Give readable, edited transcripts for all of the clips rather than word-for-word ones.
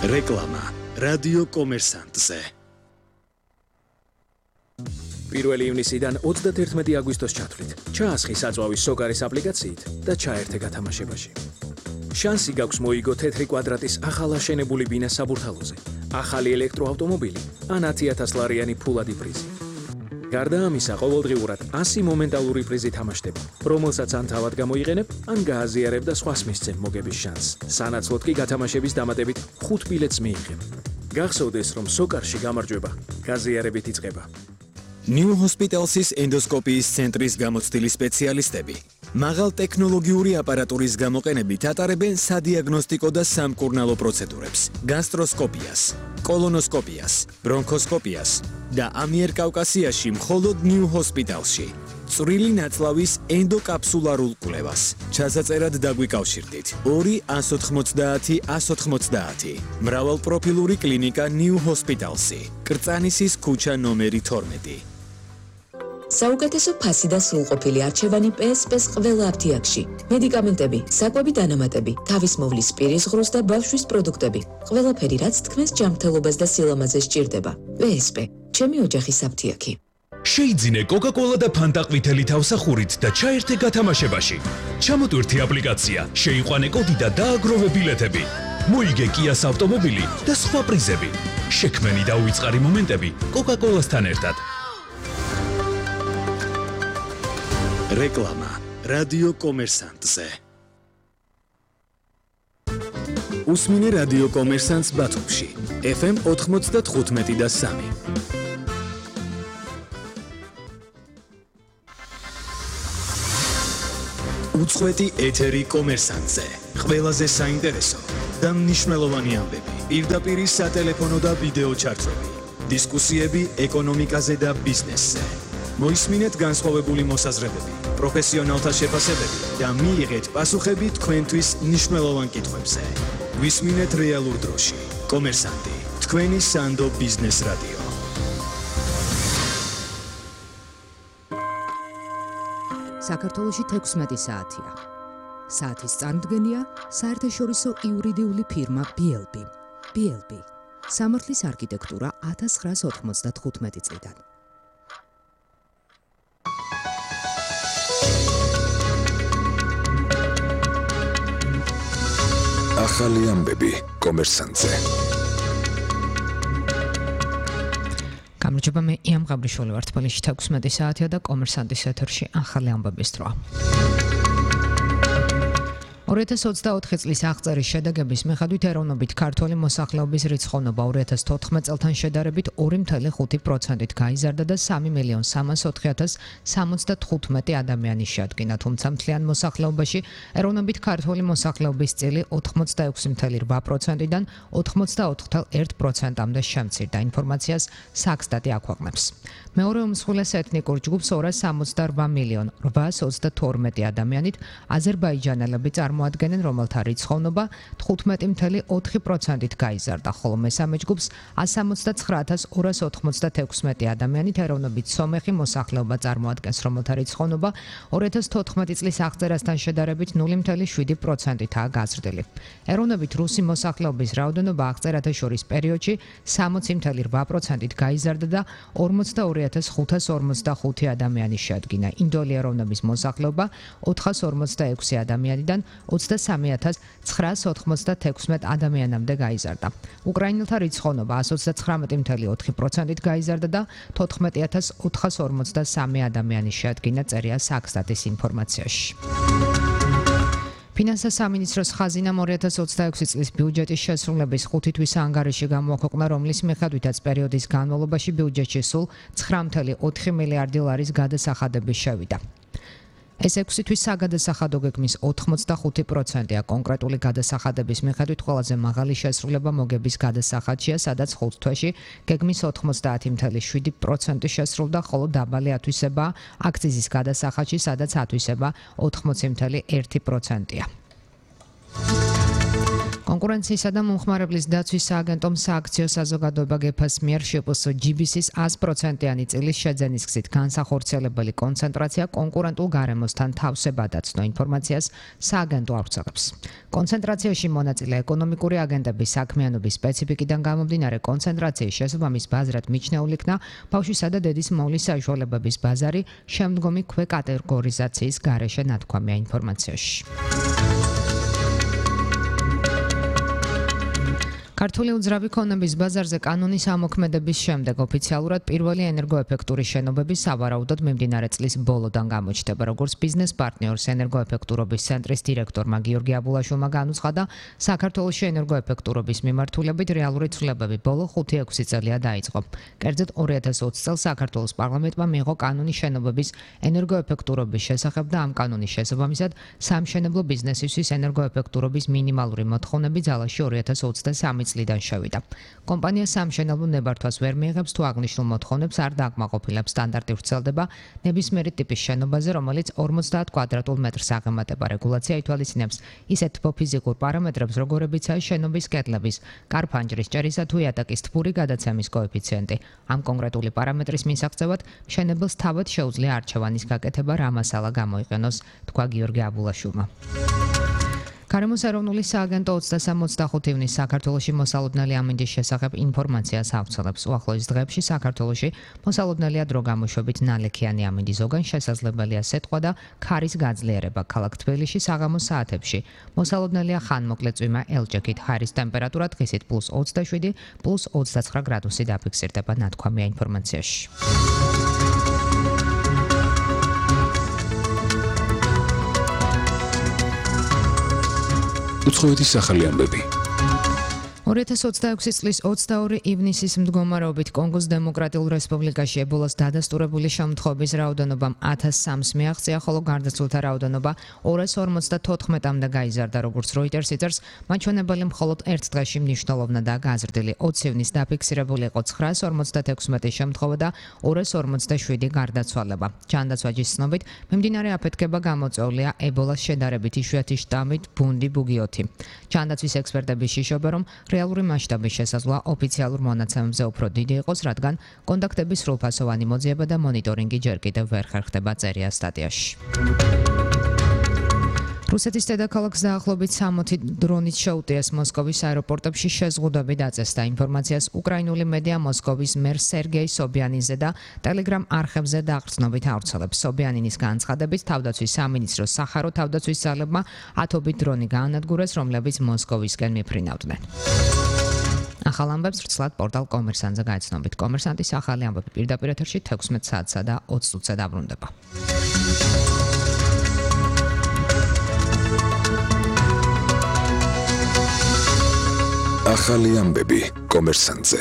რეკლამა რადიო კომერსანტზე. 1 ივნისიდან 31 აგვისტოს ჩათვლით. ჩაასხი საწვავის სოკარის აპლიკაციით და ჩაერთე გათამაშებაში. შანსი გაქვს მოიგო თეთრი კვადრატის ახალ აშენებული ბინას საბურთალოზე, ახალი ელექტროავტომობილი ან 10,000 ლარიანი ფულადი პრიზი. გარდა ამისა, ყოველდღიურად 100 მომენტალური პრიზი თამაშდება, რომელსაც ან თავად გამოიყენებ, ან გააზიარებ და სხვას მისცემ მოგების შანსს. სანაცვლოდ კი გათამაშების დამატებით 5 ბილეთს მიიღებ. გახსოვდეს, რომ სოკარში გამარჯვება გაზიარებით იწყება. New Hospital's ენდოსკოპიის ცენტრის გამოცდილი სპეციალისტები მაღალ ტექნოლოგიური აპარატურის გამოყენებით ატარებენ სადიაგნოსტიკო და სამკურნალო პროცედურებს, გასტროსკოპიას, კოლონოსკოპიას, ბრონქოსკოპიას და ამიერკავკასიაში მხოლოდ New Hospitalში. წვრილი ნაწლავის ენდოკაფსულარულ კვლევას. ჩასაწერად დაგვიკავშირდით 2-190-190. მრავალპროფილური კლინიკა New Hospital's. კრწანისის ქუჩა ნომერი 12. საუკეთესო ფასი და სრულყოფილი არჩევანი PSP-ს ყველა აფთიაქში. მედიკამენტები, საკვები დანამატები, თავის მოვლის პირის ღრუს და ბავშვის პროდუქტები. ყველაფერი, რაც თქვენს ჯანმრთელობას და სილამაზეს სჭირდება. PSP, ჩემი ოჯახის აფთიაქი. შეიძინე Coca-Cola და Fanta ყვითელი თავსახურით და ჩაერთე გათამაშებაში. ჩამოტვირთი აპლიკაცია, შეიყვანე კოდი და დააგროვე ბილეთები. მოიგე Kia's ავტომობილი და სხვა პრიზები. შექმენი და უიწყარი მომენტები Coca-Cola-სთან ერთად. რეკლამა რადიო კომერსანტზე. უსმინე რადიო კომერსანტს ბათუმში. FM 95 და 3. უწყვეტი ეთერი კომერსანტზე. ყველაზე საინტერესო და მნიშვნელოვანი ამბები. პირდაპირ სატელეფონო და ვიდეო ჩარტვები. დისკუსიები ეკონომიკაზე და ბიზნესზე. მოისმინეთ განსხვავებული მოსაზრებები, პროფესიონალთა შეფასებები და მიიღეთ პასუხები თქვენთვის მნიშვნელოვან კითხვებზე. ვისმინეთ რეალურ დროში. კომერსანტი, თქვენი სანდო ბიზნეს რადიო. საქართველოში 16 საათია. საათის წარმოდგენია საერთაშორისო იურიდიული ფირმა BLB. BLB. სამართლის არქიტექტურა 1995 წლიდან. ახალი ამბები კომერსანტზე. გამარჯობა, მე იამ გაბრიშვილი ვარ. თბილისში 16 საათია და კომერსანტის ეთერში ახალი ამბების დროა. 2024 წლის აღწერის შედეგების მიხედვით ეროვნებით ქართველი მოსახლეობის რიცხოვნობა 2014 წელთან შედარებით 2.5%-ით გაიზარდა და 3.304.075 ადამიანი შეადგინა, თუმცა მთლიან მოსახლეობაში ეროვნებით ქართველი მოსახლეობის წილი 86.8%-დან 84.1%-მდე შემცირდა. ინფორმაციას საქსტატი აქვეყნებს. მეორე უმსხვილეს ეთნიკურ ჯგუფს 238.822 ადამიანით აზერბაიჯანელები წარმოადგენენ, რომელთა რიცხოვნობა 15.4%-ით გაიზარდა, ხოლო მესამე ჯგუფს 179.296 ადამიანით ეროვნებით სომეხი მოსახლეობა წარმოადგენს, რომელთა რიცხოვნობა 2014 წლის აღწერასთან შედარებით 0.7%-ითაა გაზრდილი. ეროვნებით რუსი მოსახლეობის რაოდენობა აღწერათა შორის პერიოდში 60.8%-ით გაიზარდა და 42.545 ადამიანი შეადგინა. ინდოელი ეროვნების მოსახლეობა 446 ადამიანიდან 23.996 ადამიანამდე გაიზარდა. უკრაინელთა რიცხოვნობა 129.4%-ით გაიზარდა და 14.453 ადამიანი შეადგინა, წერია საქსტატის ინფორმაციაში. ფინანსთა სამინისტროს ხაზინამ 2026 წლის ბიუჯეტის შესრულების 5 თვის ანგარიში გამოაქვეყნა, რომლის მიხედვითაც პერიოდის განმავლობაში ბიუჯეტში სულ 9.4 მილიარდი ლარის გადასახადები შევიდა. ეს 6 თვის საგადასახადო გეგმის 85%-ია. კონკრეტული გადასახადების მიხედვით ყველაზე მაღალი შესრულება მოგების გადასახადშია, სადაც 5 თვეში გეგმის 90.7% შესრულდა, ხოლო დაბალი ათვისებაა აქციზის გადასახადში, სადაც ათვისება 80.1%-ია. კონკურენციისა და მომხმარებლის დაცვის სააგენტომ სააქციო საზოგადოება გეფას მიერ შეპოს GBC-ის 100%-იანი წილის შეძენის გზით განსახორციელებელი კონცენტრაცია კონკურენტულ გარემოსთან თავსება დაცნო ინფორმაციას სააგენტო ავრცელებს. კონცენტრაციაში მონაწილე ეკონომიკური აგენტების საქმიანობის სპეციფიკიდან გამომდინარე კონცენტრაციის შესაბამის ბაზრად მიჩნეულ იქნა ბავშვისა და დედის მოვლის საშუალებების ბაზარი შემდგომი ქვეკატეგორიზაციის გარეშე ნათქვამია ინფორმაციაში. ქართული უძრავი ქონების ბაზარზე კანონის ამოქმედების შემდეგ ოფიციალურად პირველი ენერგოეფექტური შენობები სავარაუდოდ მიმდინარე წლის ბოლოდან გამოჩნდება, როგორც ბიზნეს პარტნიორს ენერგოეფექტურობის ცენტრის დირექტორმა გიორგი აბულაშვილმა განუცხადა, საქართველოში ენერგოეფექტურობის მიმართულებით რეალური ცვლილებები ბოლო 5-6 წელია დაიწყო. კერძოდ 2020 წელს საქართველოს პარლამენტმა მიიღო კანონი შენობების ენერგოეფექტურობის შესახებ და ამ კანონის შესაბამისად სამშენებლო ბიზნესისთვის ენერგოეფექტურობის მინიმალური მოთხოვნები ძალაში 2023 წლიდან შევიდა. კომპანია სამშენებლო ნებართვას ვერ მიიღებს თუ აღნიშნულ მოთხოვნებს არ დააკმაყოფილებს სტანდარტი ვრცელდება ნებისმიერი ტიპის შენობაზე, რომელიც 50 კვადრატულ მეტრს აღემატება. რეგულაცია ითვალისწინებს ისეთ ფიზიკურ პარამეტრებს, როგორებიცაა შენობის კედლების, კარფანჯრის ჭერისა თუ იატაკის თბური გადაცემის კოეფიციენტი. ამ კონკრეტული პარამეტრის მისაღწევად მშენებელს თავად შეუძლია არჩევანის გაკეთება რა მასალა გამოიყენოს, თქვა გიორგი აბულაშვილმა. გარემოს ეროვნული სააგენტო 23-25 ივნის საქართველოში მოსალოდნელი ამინდის შესახებ ინფორმაციას ავრცელებს. უახლოეს დღეებში საქართველოში მოსალოდნელია დრო გამოშვებით ნალექიანი ამინდი, ზოგან შესაძლებელია სეტყვა და ქარის გაძლიერება. ქალაქ თბილისში საღამოს საათებში მოსალოდნელია ხანმოკლე წვიმა ელჭექით, ჰაერის ტემპერატურა დღისით +27, +29 გრადუსი დაფიქსირდება, ნათქვამია ინფორმაციაში. უცხოეთის ახალი ამბები. 2026 წლის 22 ივნისის მდგომარეობით კონგოს დემოკრატიულ რესპუბლიკაში ებოლას დადასტურებული შემთხვევების რაოდენობა 1003-ს მიაღწია, ხოლო გარდაცვლილთა რაოდენობა 254-მდე გაიზარდა, როგორც Reuters წერს. მაჩვენებელი მხოლოდ ერთ დღეში მნიშვნელოვნადაა გაზრდილი. 20 ივნისს დაფიქსირებული იყო 956 შემთხვევა და 257 გარდაცვალება. ჯანდაცვაჯის ცნობით, მიმდინარე აფეთქება გამოწვეულია ებოლას შედარებით იშვიათი შტამით ბუნდი ბუგიოთი. ჯანდაცვის ექსპერტები შიშობენ, რომ რეალური მასშტაბის შესაძლოა ოფიციალურ მონაცემებზე უფრო დიდი იყოს, რადგან კონტაქტების სრულფასოვანი მოძიება და მონიტორინგი ჯერ კიდევ ვერ ხერხდება, წერია სტატიაში. რუსეთის დედაქალაქს დაახლოებით 60 დრონით შეუტიეს მოსკოვის აეროპორტებში შეზღუდვები დაწესდა. ინფორმაციას უკრაინული მედია მოსკოვის მერ სერგეი სობიანინზე და ტელეგრამ არხებზე დაყრდნობით ავრცელებს. სობიანინის განცხადებით, თავდაცვის სამინისტროს სახარო თავდაცვის ძალებმა ათობით დრონი გაანადგურეს, რომლებიც მოსკოვისკენ მიფრინავდნენ. ახალ ამბებს ვრცლად პორტალ კომერსანტზე გაეცნობით. კომერსანტის ახალი ამბები პირდაპირ ეთერში 16 საათსა და 20 წუთზე დაბრუნდება. ახალი ამბები კომერსანტზე.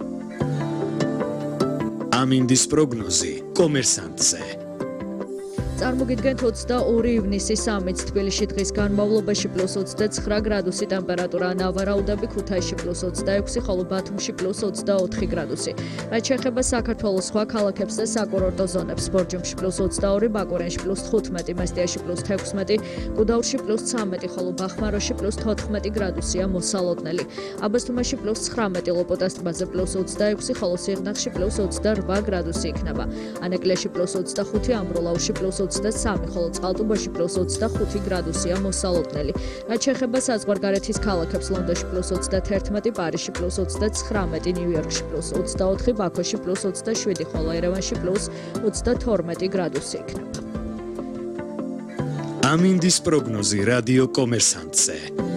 ამინდის პროგნოზი კომერსანტზე. წარმოგიდგენთ 22 ივნისის სამიც თბილისში დღის განმავლობაში +29 გრადუსი ტემპერატურა, ნავარაუდები ქუთაისში +26, ხოლო ბათუმში +24 გრადუსი. რაც შეეხება საქართველოს სხვა ქალაქებს და საკურორტო ზონებს, ბორჯომში +22, ბაკურენში +15, მესტიაში +16, გუდაურში +13, ხოლო ბახმაროში +14 გრადუსია მოსალოდნელი. აბასთუმანში +19, ლოპოტას ტბაზე +26, ხოლო სიღნაღში +28 გრადუსი იქნება. ანეკლიაში +25, ამბროლაურში +23, ხოლო წყალტუბოში +25 გრადუსია მოსალოდნელი. რაც შეეხება საზღვარგარეთის ქალაქებს, ლონდონში +31, პარიზში +29, ნიუ-იორკში +24, ბაქოში +27, ხოლო ერევანში +32 გრადუსი იქნება. ამინდის პროგნოზი რადიო კომერსანტზე.